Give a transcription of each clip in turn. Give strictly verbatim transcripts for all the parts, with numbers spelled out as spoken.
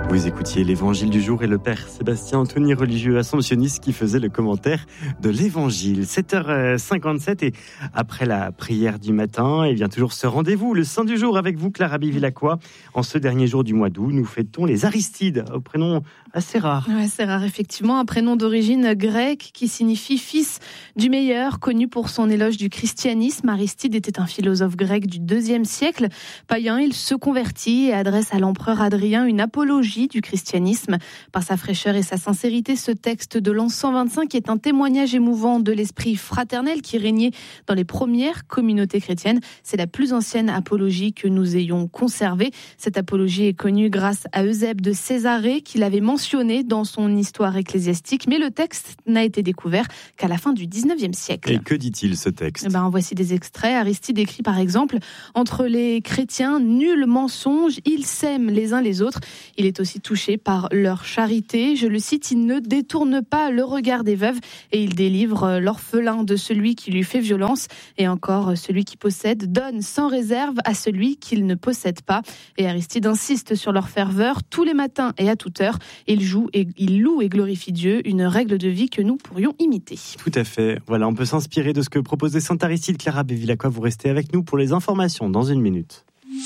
Vous écoutiez l'évangile du jour et le père Sébastien Anthony, religieux assomptionniste, qui faisait le commentaire de l'évangile. sept heures cinquante-sept et après la prière du matin, et bien toujours ce rendez-vous, le Saint du jour avec vous, Clara Bévilacqua. En ce dernier jour du mois d'août, nous fêtons les Aristides, au prénom assez rare. Ouais, c'est rare, effectivement. Un prénom d'origine grecque qui signifie fils du meilleur, connu pour son éloge du christianisme. Aristide était un philosophe grec du deuxième siècle. Païen, il se convertit et adresse à l'empereur Adrien une apologie du christianisme. Par sa fraîcheur et sa sincérité, ce texte de l'an cent vingt-cinq est un témoignage émouvant de l'esprit fraternel qui régnait dans les premières communautés chrétiennes. C'est la plus ancienne apologie que nous ayons conservée. Cette apologie est connue grâce à Eusèbe de Césarée, qui l'avait mentionnée dans son histoire ecclésiastique, mais le texte n'a été découvert qu'à la fin du dix-neuvième siècle. Et que dit-il, ce texte ? Eh ben, voici des extraits. Aristide écrit par exemple « Entre les chrétiens, nul mensonge, ils s'aiment les uns les autres. Il est aussi touché par leur charité. Je le cite, il ne détourne pas le regard des veuves et il délivre l'orphelin de celui qui lui fait violence. Et encore, celui qui possède donne sans réserve à celui qu'il ne possède pas. » Et Aristide insiste sur leur ferveur tous les matins et à toute heure. Il joue et il loue et glorifie Dieu, une règle de vie que nous pourrions imiter. Tout à fait. Voilà, on peut s'inspirer de ce que proposait Saint Aristide. Clara Bévilacqua, vous restez avec nous pour les informations dans une minute.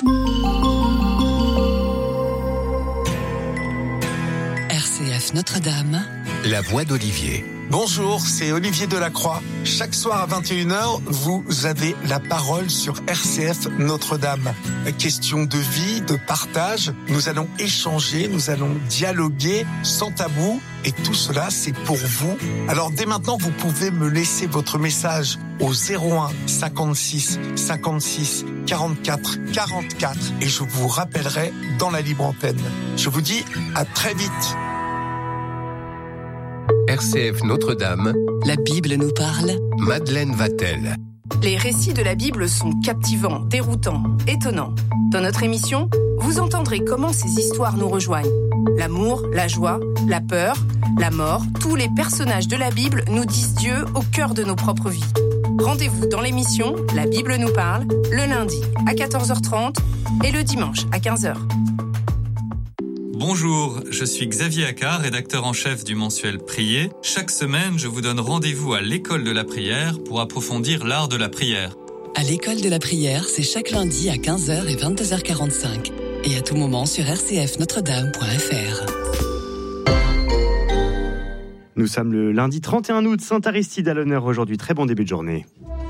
R C F Notre-Dame, la voix d'Olivier. Bonjour, c'est Olivier Delacroix. Chaque soir à vingt et une heures, vous avez la parole sur R C F Notre-Dame. Question de vie, de partage, nous allons échanger, nous allons dialoguer sans tabou. Et tout cela, c'est pour vous. Alors dès maintenant, vous pouvez me laisser votre message au zéro un cinquante-six cinquante-six quarante-quatre quarante-quatre et je vous rappellerai dans la libre antenne. Je vous dis à très vite. R C F Notre-Dame, la Bible nous parle. Madeleine Vatel. Les récits de la Bible sont captivants, déroutants, étonnants. Dans notre émission, vous entendrez comment ces histoires nous rejoignent. L'amour, la joie, la peur, la mort, tous les personnages de la Bible nous disent Dieu au cœur de nos propres vies. Rendez-vous dans l'émission La Bible nous parle, le lundi à quatorze heures trente et le dimanche à quinze heures. Bonjour, je suis Xavier Accard, rédacteur en chef du mensuel Prier. Chaque semaine, je vous donne rendez-vous à l'école de la prière pour approfondir l'art de la prière. À l'école de la prière, c'est chaque lundi à quinze heures et vingt-deux heures quarante-cinq. Et à tout moment sur r c f notre dame point f r. Nous sommes le lundi trente et un août, Saint Aristide à l'honneur aujourd'hui. Très bon début de journée.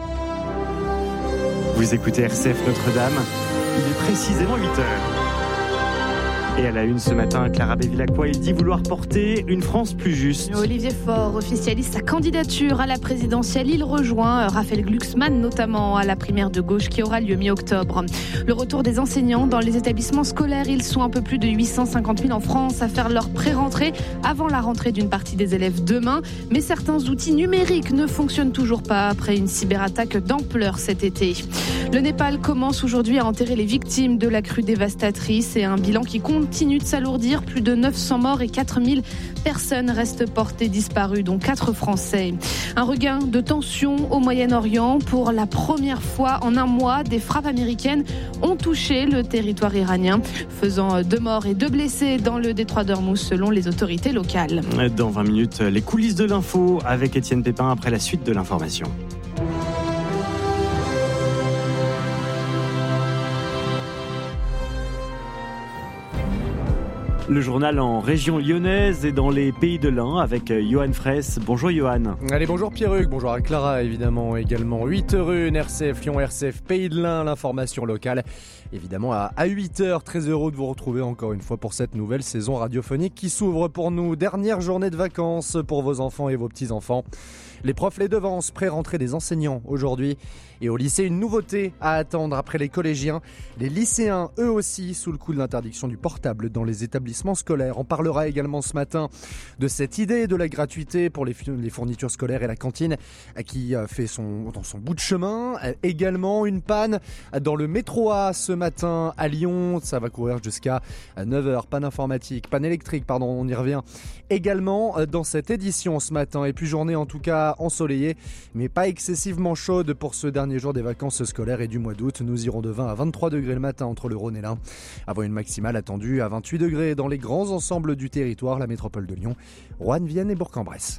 Vous écoutez R C F Notre-Dame, il est précisément huit heures. Et à la une ce matin, Clara Bévilacqua, il dit vouloir porter une France plus juste. Olivier Faure officialise sa candidature à la présidentielle. Il rejoint Raphaël Glucksmann, notamment à la primaire de gauche qui aura lieu mi-octobre. Le retour des enseignants dans les établissements scolaires. Ils sont un peu plus de huit cent cinquante mille en France à faire leur pré-rentrée avant la rentrée d'une partie des élèves demain. Mais certains outils numériques ne fonctionnent toujours pas après une cyberattaque d'ampleur cet été. Le Népal commence aujourd'hui à enterrer les victimes de la crue dévastatrice et un bilan qui compte continue de s'alourdir. Plus de neuf cents morts et quatre mille personnes restent portées disparues, dont quatre Français. Un regain de tension au Moyen-Orient. Pour la première fois en un mois, des frappes américaines ont touché le territoire iranien, faisant deux morts et deux blessés dans le détroit d'Ormuz, selon les autorités locales. Dans vingt minutes, les coulisses de l'info avec Étienne Pépin après la suite de l'information. Le journal en région lyonnaise et dans les pays de l'Ain avec Johan Fraisse. Bonjour Johan. Allez, bonjour Pierruc, bonjour à Clara évidemment également. huit heures une, R C F Lyon, R C F Pays de l'Ain, l'information locale. Évidemment à huit heures, très heureux de vous retrouver encore une fois pour cette nouvelle saison radiophonique qui s'ouvre pour nous. Dernière journée de vacances pour vos enfants et vos petits-enfants. Les profs les devancent, pré-rentrée des enseignants aujourd'hui. Et au lycée, une nouveauté à attendre après les collégiens. Les lycéens, eux aussi, sous le coup de l'interdiction du portable dans les établissements scolaires. On parlera également ce matin de cette idée de la gratuité pour les fournitures scolaires et la cantine qui fait son, dans son bout de chemin. Également une panne dans le métro A ce matin. matin à Lyon. Ça va courir jusqu'à neuf heures. Panne informatique, panne électrique, pardon, on y revient également dans cette édition ce matin. Et puis journée en tout cas ensoleillée, mais pas excessivement chaude pour ce dernier jour des vacances scolaires et du mois d'août. Nous irons de vingt à vingt-trois degrés le matin entre le Rhône et l'Ain, avant une maximale attendue à vingt-huit degrés dans les grands ensembles du territoire, la métropole de Lyon, Roanne, Vienne et Bourg-en-Bresse.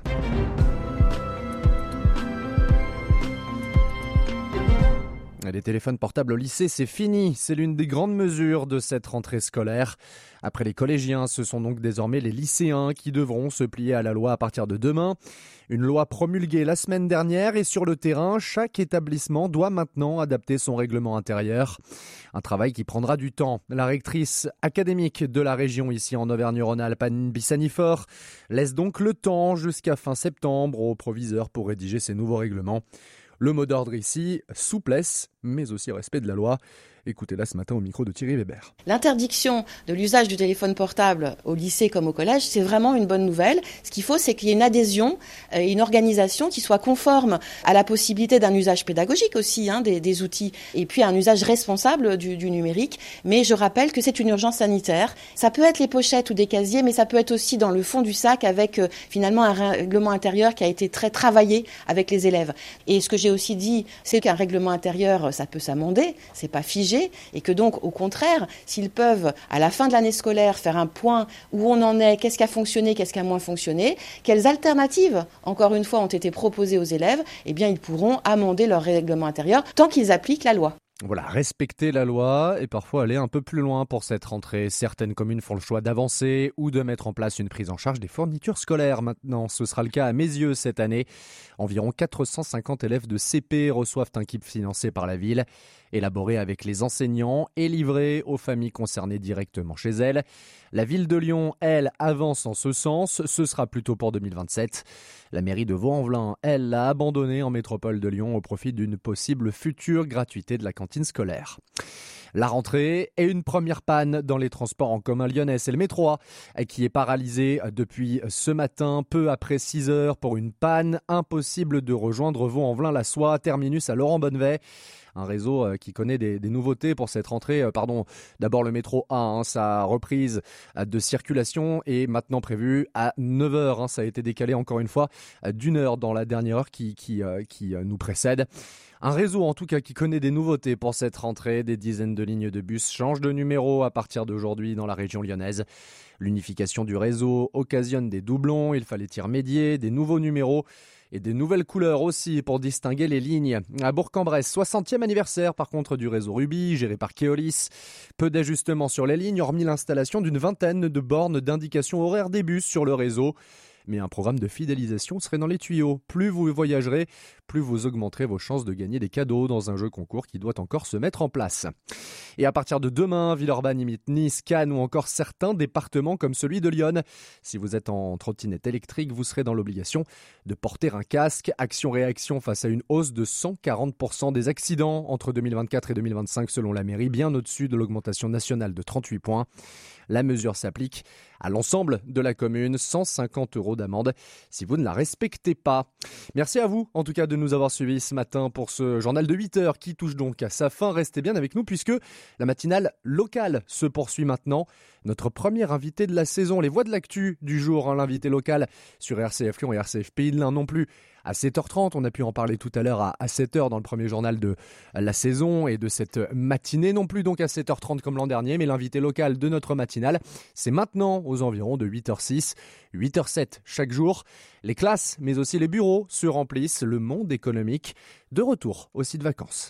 Les téléphones portables au lycée, c'est fini. C'est l'une des grandes mesures de cette rentrée scolaire. Après les collégiens, ce sont donc désormais les lycéens qui devront se plier à la loi à partir de demain. Une loi promulguée la semaine dernière et sur le terrain, chaque établissement doit maintenant adapter son règlement intérieur. Un travail qui prendra du temps. La rectrice académique de la région ici en Auvergne-Rhône-Alpes, Anne Bissanifor, laisse donc le temps jusqu'à fin septembre aux proviseurs pour rédiger ces nouveaux règlements. Le mot d'ordre ici, souplesse, mais aussi respect de la loi. Écoutez-la ce matin au micro de Thierry Weber. L'interdiction de l'usage du téléphone portable au lycée comme au collège, c'est vraiment une bonne nouvelle. Ce qu'il faut, c'est qu'il y ait une adhésion et une organisation qui soit conforme à la possibilité d'un usage pédagogique aussi hein, des, des outils, et puis un usage responsable du, du numérique. Mais je rappelle que c'est une urgence sanitaire. Ça peut être les pochettes ou des casiers, mais ça peut être aussi dans le fond du sac avec euh, finalement un règlement intérieur qui a été très travaillé avec les élèves. Et ce que j'ai aussi dit, c'est qu'un règlement intérieur, ça peut s'amender, c'est pas figé. Et que donc, au contraire, s'ils peuvent, à la fin de l'année scolaire, faire un point où on en est, qu'est-ce qui a fonctionné, qu'est-ce qui a moins fonctionné, quelles alternatives, encore une fois, ont été proposées aux élèves, eh bien, ils pourront amender leur règlement intérieur tant qu'ils appliquent la loi. Voilà, respecter la loi et parfois aller un peu plus loin pour cette rentrée. Certaines communes font le choix d'avancer ou de mettre en place une prise en charge des fournitures scolaires. Maintenant, ce sera le cas à Mézieux cette année. Environ quatre cent cinquante élèves de C P reçoivent un kit financé par la ville, élaboré avec les enseignants et livré aux familles concernées directement chez elles. La ville de Lyon, elle, avance en ce sens. Ce sera plutôt pour deux mille vingt-sept. La mairie de Vaux-en-Velin, elle, l'a abandonné en métropole de Lyon au profit d'une possible future gratuité de la cantine scolaire. La rentrée et une première panne dans les transports en commun lyonnais. C'est le métro A qui est paralysé depuis ce matin, peu après six heures, pour une panne. Impossible de rejoindre Vaux-en-Velin-la-Soie, terminus à Laurent-Bonnevet. Un réseau qui connaît des, des nouveautés pour cette rentrée. Pardon, d'abord le métro A, hein, sa reprise de circulation est maintenant prévue à neuf heures. Hein, ça a été décalé encore une fois d'une heure dans la dernière heure qui, qui, qui nous précède. Un réseau en tout cas qui connaît des nouveautés pour cette rentrée. Des dizaines de lignes de bus changent de numéro à partir d'aujourd'hui dans la région lyonnaise. L'unification du réseau occasionne des doublons, il fallait y remédier, des nouveaux numéros et des nouvelles couleurs aussi pour distinguer les lignes. À Bourg-en-Bresse, soixantième anniversaire par contre du réseau Ruby, géré par Keolis. Peu d'ajustements sur les lignes, hormis l'installation d'une vingtaine de bornes d'indication horaire des bus sur le réseau. Mais un programme de fidélisation serait dans les tuyaux. Plus vous voyagerez, plus vous augmenterez vos chances de gagner des cadeaux dans un jeu concours qui doit encore se mettre en place. Et à partir de demain, Villeurbanne imite Nice, Cannes ou encore certains départements comme celui de Lyon. Si vous êtes en trottinette électrique, vous serez dans l'obligation de porter un casque. Action-réaction face à une hausse de cent quarante pour cent des accidents entre deux mille vingt-quatre et deux mille vingt-cinq selon la mairie, bien au-dessus de l'augmentation nationale de trente-huit points. La mesure s'applique à l'ensemble de la commune, cent cinquante euros d'amende si vous ne la respectez pas. Merci à vous, en tout cas, de nous avoir suivis ce matin pour ce journal de huit heures qui touche donc à sa fin. Restez bien avec nous puisque la matinale locale se poursuit maintenant. Notre premier invité de la saison, les voix de l'actu du jour, hein, l'invité local sur R C F Lyon et R C F Pays de l'Ain non plus. À sept heures trente, on a pu en parler tout à l'heure à, à sept heures dans le premier journal de la saison et de cette matinée, non plus donc à sept heures trente comme l'an dernier, mais l'invité local de notre matinale, c'est maintenant aux environs de huit heures six, huit heures sept chaque jour. Les classes, mais aussi les bureaux se remplissent, le monde économique de retour aussi de vacances.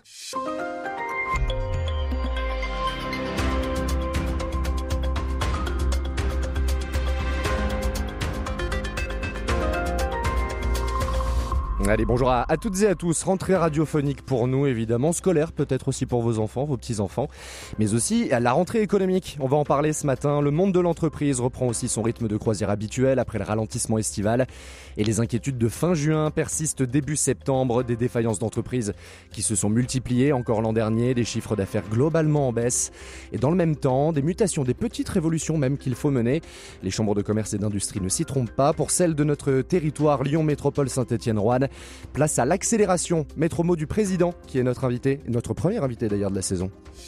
Allez, bonjour à, à toutes et à tous. Rentrée radiophonique pour nous, évidemment. Scolaire, peut-être aussi pour vos enfants, vos petits-enfants. Mais aussi à la rentrée économique. On va en parler ce matin. Le monde de l'entreprise reprend aussi son rythme de croisière habituel après le ralentissement estival. Et les inquiétudes de fin juin persistent début septembre. Des défaillances d'entreprises qui se sont multipliées encore l'an dernier. Des chiffres d'affaires globalement en baisse. Et dans le même temps, des mutations, des petites révolutions même qu'il faut mener. Les chambres de commerce et d'industrie ne s'y trompent pas. Pour celle de notre territoire, Lyon Métropole Saint-Étienne-Roanne, place à l'accélération. Maître mot du président qui est notre invité, notre premier invité d'ailleurs de la saison.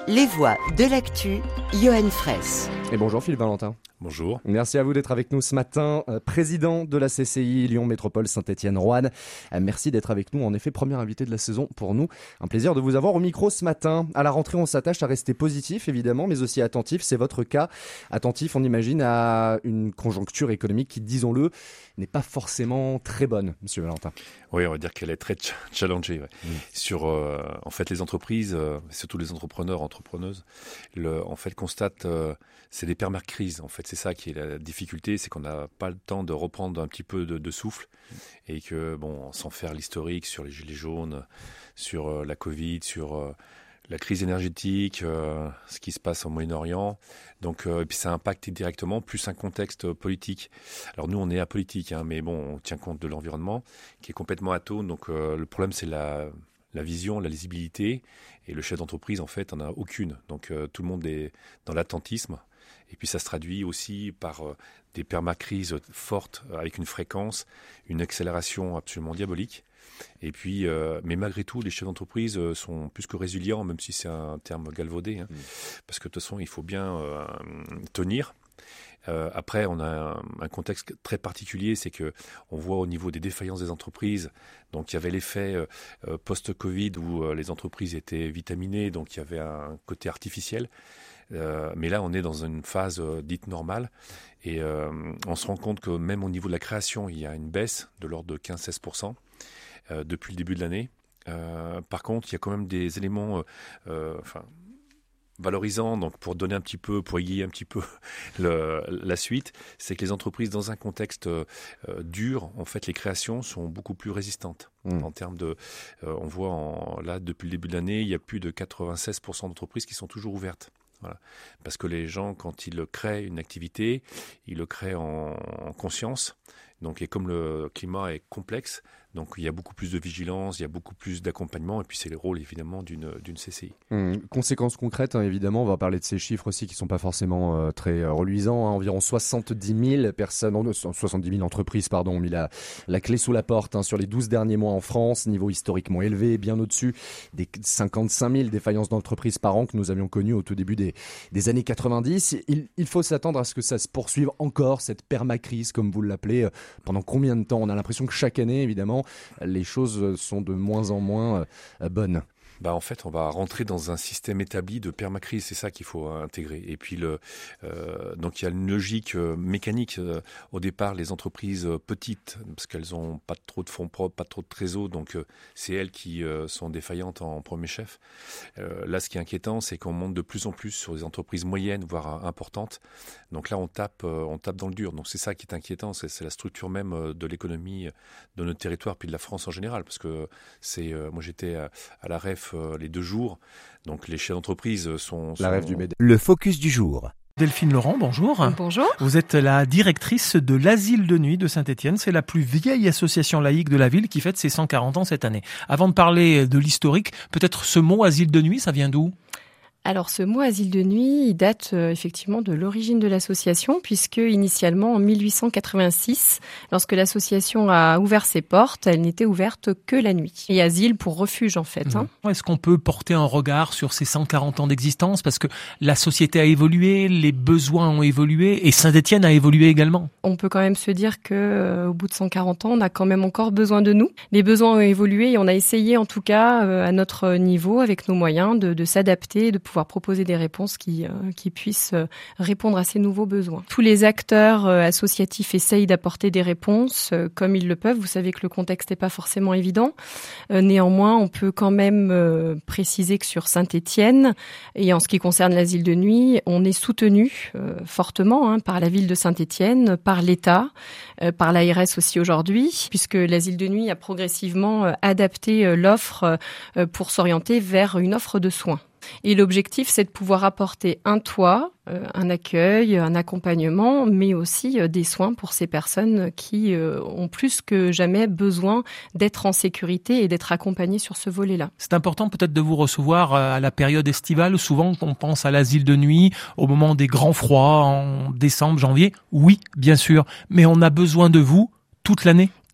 Les voix de l'actu, Johan Fraisse. Et bonjour Philippe Valentin. Bonjour. Merci à vous d'être avec nous ce matin, euh, président de la C C I Lyon Métropole Saint-Étienne-Roanne. Euh, merci d'être avec nous, en effet, premier invité de la saison pour nous. Un plaisir de vous avoir au micro ce matin. À la rentrée, on s'attache à rester positif, évidemment, mais aussi attentif. C'est votre cas. Attentif, on imagine, à une conjoncture économique qui, disons-le, n'est pas forcément très bonne, monsieur Valentin. Oui, on va dire qu'elle est très challengée. Ouais. Mmh. Sur, euh, en fait, les entreprises, euh, surtout les entrepreneurs, entrepreneuses, le, en fait, constatent, euh, c'est des permacrises, en fait. C'est ça qui est la difficulté, c'est qu'on n'a pas le temps de reprendre un petit peu de, de souffle et que, bon, sans faire l'historique sur les gilets jaunes, sur euh, la Covid, sur euh, la crise énergétique, euh, ce qui se passe au Moyen-Orient, donc euh, et puis ça impacte directement, plus un contexte politique. Alors nous, on est apolitique, hein, mais bon, on tient compte de l'environnement qui est complètement atone, donc euh, le problème, c'est la... la vision, la lisibilité, et le chef d'entreprise, en fait, en a aucune. Donc, euh, tout le monde est dans l'attentisme. Et puis, ça se traduit aussi par euh, des permacrises fortes, avec une fréquence, une accélération absolument diabolique. Et puis, euh, mais malgré tout, les chefs d'entreprise euh, sont plus que résilients, même si c'est un terme galvaudé, hein, mmh. parce que de toute façon, il faut bien euh, tenir. Euh, après, on a un, un contexte très particulier, c'est que on voit au niveau des défaillances des entreprises, donc il y avait l'effet euh, post-Covid où euh, les entreprises étaient vitaminées, donc il y avait un côté artificiel. Euh, mais là, on est dans une phase euh, dite normale et euh, on se rend compte que même au niveau de la création, il y a une baisse de l'ordre de quinze à seize pour cent euh, depuis le début de l'année. Euh, par contre, il y a quand même des éléments, euh, enfin. valorisant, donc pour donner un petit peu, pour aiguiller un petit peu le, la suite, c'est que les entreprises dans un contexte euh, dur, en fait, les créations sont beaucoup plus résistantes. Mmh. En termes de, euh, on voit en, là depuis le début de l'année, il y a plus de quatre-vingt-seize pour cent d'entreprises qui sont toujours ouvertes. Voilà. Parce que les gens, quand ils créent une activité, ils le créent en, en conscience. Donc, et comme le climat est complexe, donc il y a beaucoup plus de vigilance, il y a beaucoup plus d'accompagnement, et puis c'est le rôle évidemment d'une, d'une C C I. Mmh. Conséquences concrètes, hein, évidemment, on va parler de ces chiffres aussi qui ne sont pas forcément euh, très euh, reluisants. Hein. Environ soixante-dix mille personnes, non, soixante-dix mille entreprises pardon, ont mis la, la clé sous la porte hein, sur les douze derniers mois en France, niveau historiquement élevé, bien au-dessus des cinquante-cinq mille défaillances d'entreprises par an que nous avions connues au tout début des, des années quatre-vingt-dix. Il, il faut s'attendre à ce que ça se poursuive encore, cette permacrise, comme vous l'appelez, euh, pendant combien de temps ? On a l'impression que chaque année, évidemment, les choses sont de moins en moins euh, bonnes. Bah en fait, on va rentrer dans un système établi de permacrise, c'est ça qu'il faut intégrer. Et puis, le, euh, donc il y a une logique euh, mécanique. Euh, au départ, les entreprises euh, petites, parce qu'elles n'ont pas trop de fonds propres, pas trop de trésor, donc euh, c'est elles qui euh, sont défaillantes en, en premier chef. Euh, là, ce qui est inquiétant, c'est qu'on monte de plus en plus sur les entreprises moyennes, voire euh, importantes. Donc là, on tape, euh, on tape dans le dur. Donc c'est ça qui est inquiétant, c'est, c'est la structure même euh, de l'économie de notre territoire, puis de la France en général, parce que c'est, euh, moi j'étais à, à la R E F les deux jours. Donc les chefs d'entreprise sont... sont... La R E F du B D. Le focus du jour. Delphine Laurent, bonjour. Bonjour. Vous êtes la directrice de l'Asile de nuit de Saint-Étienne. C'est la plus vieille association laïque de la ville qui fête ses cent quarante ans cette année. Avant de parler de l'historique, peut-être ce mot asile de nuit, ça vient d'où ? Alors ce mot asile de nuit, il date euh, effectivement de l'origine de l'association, puisque initialement en mille huit cent quatre-vingt-six, lorsque l'association a ouvert ses portes, elle n'était ouverte que la nuit. Et asile pour refuge en fait. Hein. Mmh. Est-ce qu'on peut porter un regard sur ces cent quarante ans d'existence ? Parce que la société a évolué, les besoins ont évolué et Saint-Étienne a évolué également. On peut quand même se dire que euh, au bout de cent quarante ans, on a quand même encore besoin de nous. Les besoins ont évolué et on a essayé en tout cas euh, à notre niveau, avec nos moyens, de, de s'adapter, de pouvoir proposer des réponses qui, euh, qui puissent euh, répondre à ces nouveaux besoins. Tous les acteurs euh, associatifs essayent d'apporter des réponses euh, comme ils le peuvent. Vous savez que le contexte n'est pas forcément évident. Euh, néanmoins, on peut quand même euh, préciser que sur Saint-Étienne, et en ce qui concerne l'asile de nuit, on est soutenu euh, fortement hein, par la ville de Saint-Étienne, par l'État, euh, par l'A R S aussi aujourd'hui, puisque l'asile de nuit a progressivement euh, adapté euh, l'offre euh, pour s'orienter vers une offre de soins. Et l'objectif, c'est de pouvoir apporter un toit, euh, un accueil, un accompagnement, mais aussi euh, des soins pour ces personnes qui euh, ont plus que jamais besoin d'être en sécurité et d'être accompagnées sur ce volet-là. C'est important peut-être de vous recevoir à la période estivale. Souvent, on pense à l'asile de nuit au moment des grands froids, en décembre, janvier. Oui, bien sûr, mais on a besoin de vous toute l'année.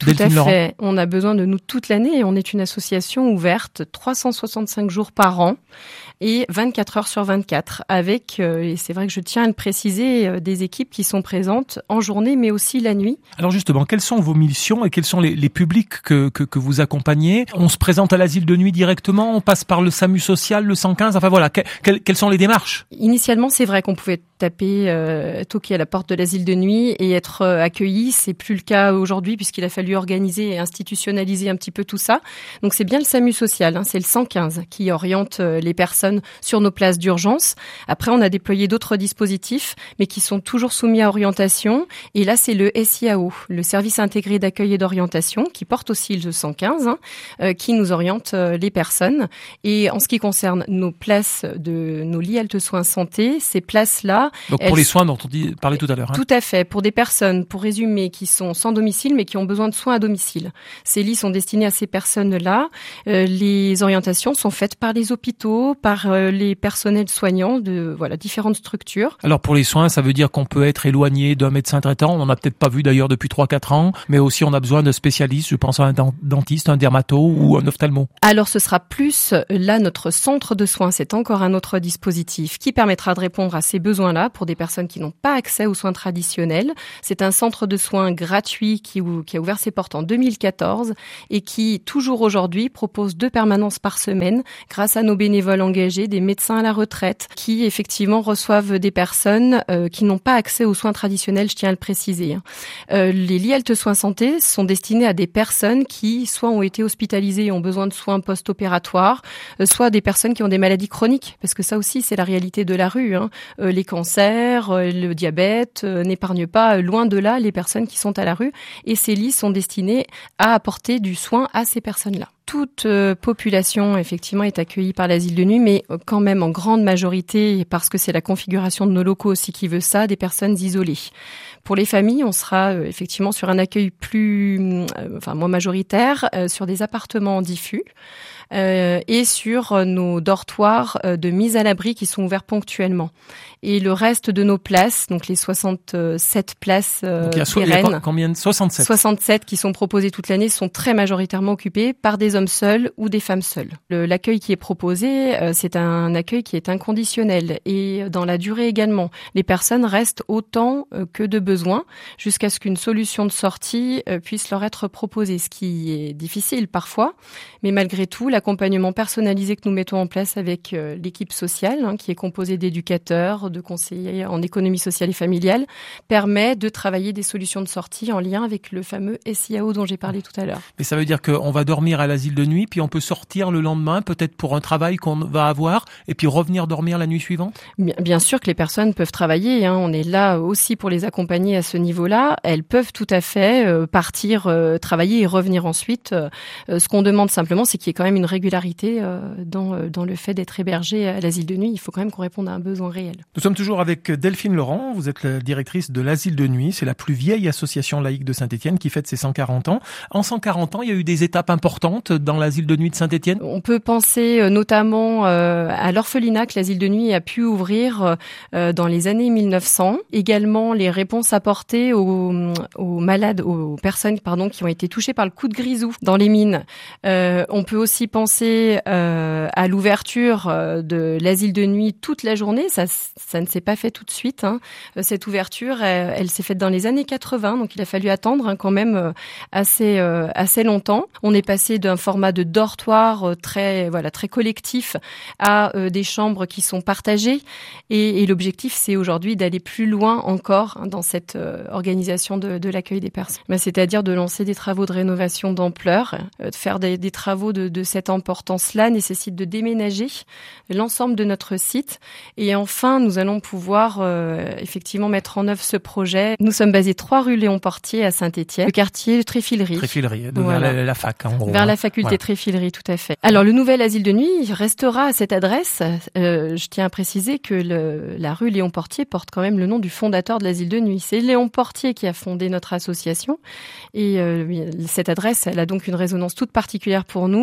Tout Delphine à Laurent. fait. On a besoin de nous toute l'année et on est une association ouverte trois cent soixante-cinq jours par an et vingt-quatre heures sur vingt-quatre avec, euh, et c'est vrai que je tiens à le préciser, euh, des équipes qui sont présentes en journée mais aussi la nuit. Alors justement, quelles sont vos missions et quels sont les, les publics que, que, que vous accompagnez? On se présente à l'asile de nuit directement, on passe par le SAMU social, le cent quinze, enfin voilà, que, que, quelles sont les démarches? Initialement, c'est vrai qu'on pouvait taper, euh, toquer à la porte de l'asile de nuit et être euh, accueilli. C'est plus le cas aujourd'hui puisqu'il a fallu organiser et institutionnaliser un petit peu tout ça. Donc c'est bien le SAMU social, hein, c'est le cent quinze qui oriente euh, les personnes sur nos places d'urgence. Après, on a déployé d'autres dispositifs, mais qui sont toujours soumis à orientation. Et là, c'est le S I A O, le service intégré d'accueil et d'orientation, qui porte aussi le cent quinze, hein, euh, qui nous oriente euh, les personnes. Et en ce qui concerne nos places de nos lits halte soins santé, ces places-là... Donc pour les soins dont on dit, parlait tout à l'heure. Hein. Tout à fait. Pour des personnes, pour résumer, qui sont sans domicile, mais qui ont besoin de soins à domicile. Ces lits sont destinés à ces personnes-là. Euh, les orientations sont faites par les hôpitaux, par euh, les personnels soignants de voilà différentes structures. Alors pour les soins, ça veut dire qu'on peut être éloigné d'un médecin traitant. On n'en a peut-être pas vu d'ailleurs depuis trois quatre ans, mais aussi on a besoin de spécialistes. Je pense à un dentiste, un dermato ou un ophtalmo. Alors ce sera plus là notre centre de soins. C'est encore un autre dispositif qui permettra de répondre à ces besoins-là pour des personnes qui n'ont pas accès aux soins traditionnels. C'est un centre de soins gratuit qui, qui a ouvert ses portes en deux mille quatorze et qui, toujours aujourd'hui, propose deux permanences par semaine grâce à nos bénévoles engagés, des médecins à la retraite qui, effectivement, reçoivent des personnes euh, qui n'ont pas accès aux soins traditionnels, je tiens à le préciser. Euh, les lits halte soins santé sont destinés à des personnes qui, soit ont été hospitalisées et ont besoin de soins post-opératoires, euh, soit des personnes qui ont des maladies chroniques, parce que ça aussi, c'est la réalité de la rue. Hein. Euh, les cancers, euh, le diabète euh, n'épargnent pas, euh, loin de là, les personnes qui sont à la rue. Et ces lits sont destinés à apporter du soin à ces personnes-là. Toute euh, population, effectivement, est accueillie par l'asile de nuit, mais euh, quand même en grande majorité, parce que c'est la configuration de nos locaux aussi qui veut ça, des personnes isolées. Pour les familles, on sera euh, effectivement sur un accueil plus, euh, enfin moins majoritaire, euh, sur des appartements diffus. Euh, et sur euh, nos dortoirs euh, de mise à l'abri qui sont ouverts ponctuellement. Et le reste de nos places, donc les soixante-sept places euh, donc il y a, so- pérennes, il y a combien de soixante-sept soixante-sept qui sont proposées toute l'année, sont très majoritairement occupées par des hommes seuls ou des femmes seules. Le, l'accueil qui est proposé, euh, c'est un accueil qui est inconditionnel et dans la durée également. Les personnes restent autant euh, que de besoin jusqu'à ce qu'une solution de sortie euh, puisse leur être proposée, ce qui est difficile parfois, mais malgré tout, la l'accompagnement personnalisé que nous mettons en place avec euh, l'équipe sociale, hein, qui est composée d'éducateurs, de conseillers en économie sociale et familiale, permet de travailler des solutions de sortie en lien avec le fameux S I A O dont j'ai parlé tout à l'heure. Mais ça veut dire qu'on va dormir à l'asile de nuit, puis on peut sortir le lendemain, peut-être pour un travail qu'on va avoir, et puis revenir dormir la nuit suivante? Bien, bien sûr que les personnes peuvent travailler, hein, on est là aussi pour les accompagner à ce niveau-là. Elles peuvent tout à fait euh, partir euh, travailler et revenir ensuite. Euh, ce qu'on demande simplement, c'est qu'il y ait quand même une régularité euh, dans, euh, dans le fait d'être hébergé à l'asile de nuit. Il faut quand même qu'on réponde à un besoin réel. Nous sommes toujours avec Delphine Laurent. Vous êtes la directrice de l'asile de nuit. C'est la plus vieille association laïque de Saint-Étienne qui fête ses cent quarante ans. En cent quarante ans, il y a eu des étapes importantes dans l'asile de nuit de Saint-Étienne. On peut penser euh, notamment euh, à l'orphelinat que l'asile de nuit a pu ouvrir euh, dans les années mille neuf cents. Également les réponses apportées aux, aux malades, aux personnes pardon, qui ont été touchées par le coup de grisou dans les mines. Euh, on peut aussi penser euh, à l'ouverture de l'asile de nuit toute la journée. Ça, ça ne s'est pas fait tout de suite. Hein. Cette ouverture, elle, elle s'est faite dans les années quatre-vingts, donc il a fallu attendre hein, quand même assez euh, assez longtemps. On est passé d'un format de dortoir très voilà très collectif à euh, des chambres qui sont partagées. Et, et l'objectif, c'est aujourd'hui d'aller plus loin encore hein, dans cette euh, organisation de, de l'accueil des personnes. Ben, c'est-à-dire de lancer des travaux de rénovation d'ampleur, euh, de faire des, des travaux de, de cette importance-là nécessite de déménager l'ensemble de notre site. Et enfin, nous allons pouvoir euh, effectivement mettre en œuvre ce projet. Nous sommes basés trois rue Léon-Portier à Saint-Étienne, le quartier Tréfilerie. Tréfilerie, voilà. vers la, la fac. En gros, vers hein. la faculté voilà. Tréfilerie, tout à fait. Alors, le nouvel asile de nuit restera à cette adresse. Euh, je tiens à préciser que le, la rue Léon-Portier porte quand même le nom du fondateur de l'asile de nuit. C'est Léon Portier qui a fondé notre association. Et euh, cette adresse, elle a donc une résonance toute particulière pour nous.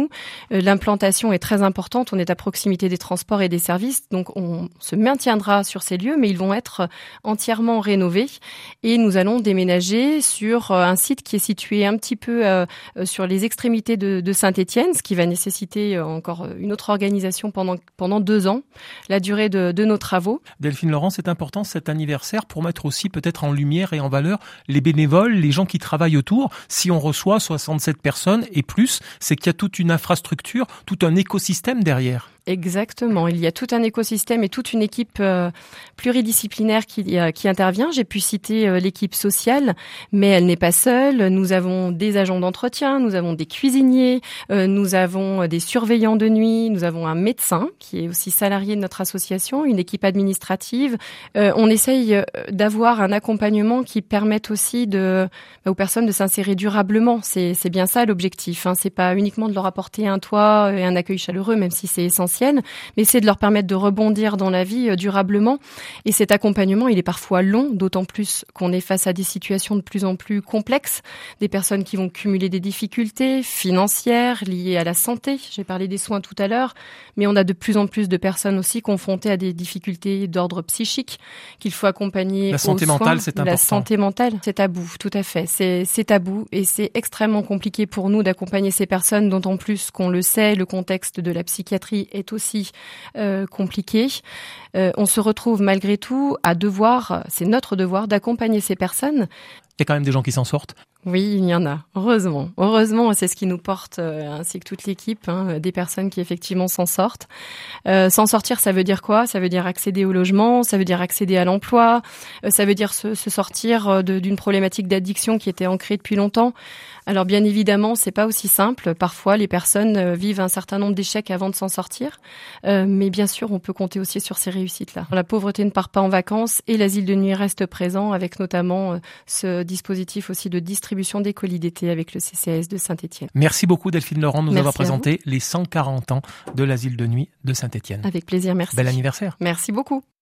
Euh, l'implantation est très importante. On est à proximité des transports et des services, donc on se maintiendra sur ces lieux, mais ils vont être entièrement rénovés. Et nous allons déménager sur un site qui est situé un petit peu euh, sur les extrémités de, de Saint-Étienne, ce qui va nécessiter encore une autre organisation pendant pendant deux ans, la durée de, de nos travaux. Delphine Laurent, c'est important cet anniversaire pour mettre aussi peut-être en lumière et en valeur les bénévoles, les gens qui travaillent autour. Si on reçoit soixante-sept personnes et plus, c'est qu'il y a toute une infrastructure, tout un écosystème derrière. Exactement. Il y a tout un écosystème et toute une équipe euh, pluridisciplinaire qui, euh, qui intervient. J'ai pu citer euh, l'équipe sociale, mais elle n'est pas seule. Nous avons des agents d'entretien, nous avons des cuisiniers, euh, nous avons des surveillants de nuit, nous avons un médecin qui est aussi salarié de notre association, une équipe administrative. Euh, on essaye d'avoir un accompagnement qui permette aussi de, bah, aux personnes de s'insérer durablement. C'est, c'est bien ça l'objectif. Hein. C'est pas uniquement de leur apporter un toit et un accueil chaleureux, même si c'est essentiel, mais c'est de leur permettre de rebondir dans la vie durablement. Et cet accompagnement, il est parfois long, d'autant plus qu'on est face à des situations de plus en plus complexes, des personnes qui vont cumuler des difficultés financières liées à la santé. J'ai parlé des soins tout à l'heure, mais on a de plus en plus de personnes aussi confrontées à des difficultés d'ordre psychique qu'il faut accompagner. La santé aux soins. mentale, c'est important. La santé mentale, c'est tabou, tout à fait. C'est, c'est tabou et c'est extrêmement compliqué pour nous d'accompagner ces personnes, d'autant plus qu'on le sait, le contexte de la psychiatrie est aussi euh, compliqué. Euh, on se retrouve malgré tout à devoir, c'est notre devoir d'accompagner ces personnes. Il y a quand même des gens qui s'en sortent. Oui, il y en a, heureusement. Heureusement, c'est ce qui nous porte, euh, ainsi que toute l'équipe, hein, des personnes qui effectivement s'en sortent. Euh, s'en sortir, ça veut dire quoi ? Ça veut dire accéder au logement, ça veut dire accéder à l'emploi, euh, ça veut dire se, se sortir de, d'une problématique d'addiction qui était ancrée depuis longtemps. Alors bien évidemment, c'est pas aussi simple. Parfois, les personnes vivent un certain nombre d'échecs avant de s'en sortir. Euh, mais bien sûr, on peut compter aussi sur ces réussites-là. La pauvreté ne part pas en vacances et l'asile de nuit reste présent avec notamment euh, ce dispositif aussi de distribution des colis d'été avec le C C A S de Saint-Étienne. Merci beaucoup Delphine Laurent de nous merci avoir présenté les cent quarante ans de l'asile de nuit de Saint-Étienne. Avec plaisir, merci. Bel anniversaire. Merci beaucoup.